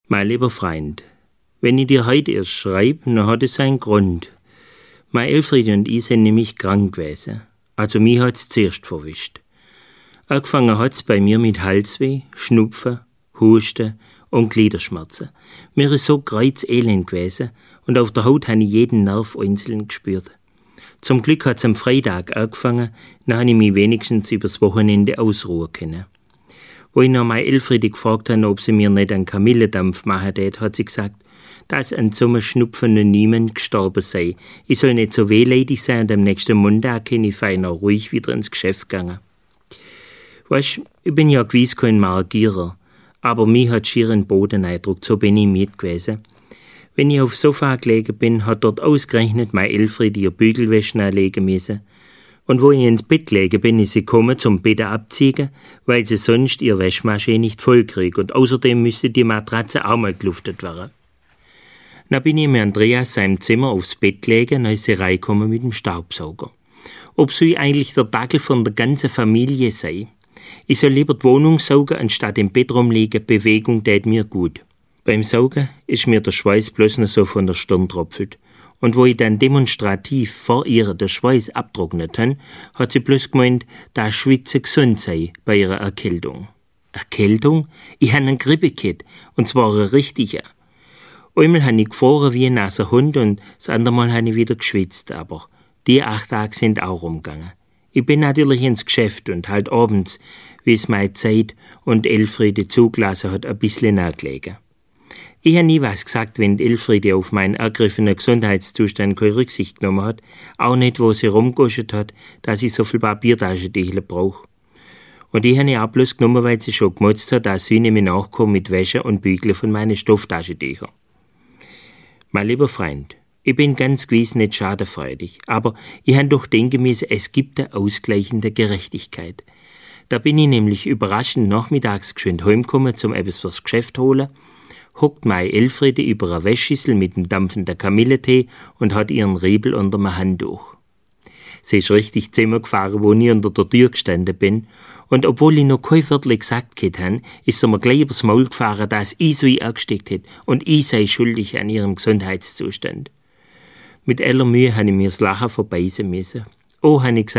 Mein lieber Freund, wenn ich dir heute erst schreibe, dann hat es einen Grund. Mein Elfriede und ich sind nämlich krank gewesen. Also mich hat's zuerst verwischt. Angefangen hat's bei mir mit Halsweh, Schnupfen, Husten und Gliederschmerzen. Mir ist so kreuzelend gewesen und auf der Haut habe ich jeden Nerv einzeln gespürt. Zum Glück hat's am Freitag angefangen, dann habe ich mich wenigstens übers Wochenende ausruhen können. Wo ich noch meine Elfriede gefragt habe, ob sie mir nicht einen Kamillendampf machen tät, hat sie gesagt, dass an so einem Schnupfen noch niemand gestorben sei. Ich soll nicht so wehleidig sein und am nächsten Montag kann ich feiner ruhig wieder ins Geschäft gegangen. Weisst, ich bin ja gewiss kein Margierer, aber mich hat schier einen Boden eindruckt, so bin ich mit gewesen. Wenn ich aufs Sofa gelegen bin, hat dort ausgerechnet meine Elfriede ihr Bügelwäsche anlegen müssen. Und wo ich ins Bett gelegen bin, ist sie gekommen zum Bett abziehen, weil sie sonst ihr Wäschmaschine nicht voll kriegt und außerdem müsste die Matratze auch mal geluftet werden. Dann bin ich mit Andreas seinem Zimmer aufs Bett gelegen, dann ist sie reingekommen mit dem Staubsauger. Ob sie eigentlich der Dackel von der ganzen Familie sei. Ich soll lieber die Wohnung saugen, anstatt im Bett rumliegen, Bewegung tät mir gut. Beim Saugen ist mir der Schweiß bloß noch so von der Stirn tropfelt. Und wo ich dann demonstrativ vor ihr den Schweiß abtrocknet habe, hat sie bloß gemeint, dass Schwitzen gesund sei bei ihrer Erkältung. Erkältung? Ich habe einen Grippe gehabt, und zwar eine richtige. Einmal habe ich gefroren wie ein nasser Hund und das andere Mal habe ich wieder geschwitzt, aber die 8 Tage sind auch rumgegangen. Ich bin natürlich ins Geschäft und halt abends, wie es meine Zeit und Elfriede zugelassen hat, ein bisschen nachgelegen. Ich habe nie was gesagt, wenn Elfriede auf meinen ergriffenen Gesundheitszustand keine Rücksicht genommen hat, auch nicht, wo sie rumgeguschelt hat, dass ich so viel Papiertaschentücher brauche. Und ich habe ich auch bloß genommen, weil sie schon gemotzt hat, dass sie nicht mehr nachkommen mit Wäsche und Bügeln von meinen Stofftaschentüchern. Mein lieber Freund, ich bin ganz gewiss nicht schadenfreudig, aber ich habe doch denken müssen, es gibt eine ausgleichende Gerechtigkeit. Da bin ich nämlich überraschend nachmittags geschwind heimgekommen, zum etwas fürs Geschäft holen, hockt meine Elfriede über eine Wäschschüssel mit dem dampfenden Kamillentee und hat ihren Riebel unter dem Handtuch. Sie ist richtig zusammengefahren, wo ich unter der Tür gestanden bin, und obwohl ich noch kein Viertel gesagt habe, ist sie mir gleich übers Maul gefahren, dass ich so angesteckt hätte und ich sei schuldig an ihrem Gesundheitszustand. Mit aller Mühe habe ich mir das Lachen verbeißen müssen. Oh, habe ich gesagt,